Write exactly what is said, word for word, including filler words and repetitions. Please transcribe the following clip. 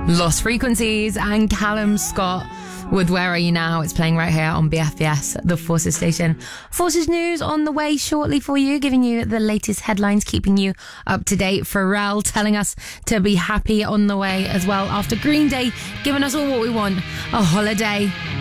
Lost Frequencies and Callum Scott with Where Are You Now? It's playing right here on B F B S, the Forces station. Forces news on the way shortly for you, giving you the latest headlines, keeping you up to date. Pharrell telling us to be happy on the way as well after Green Day, giving us all what we want, a holiday.